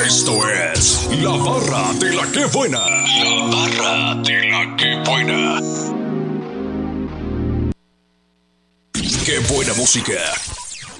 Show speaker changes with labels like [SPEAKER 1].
[SPEAKER 1] Esto es La Barra de la Que Buena. La Barra de la Que Buena. Qué buena música.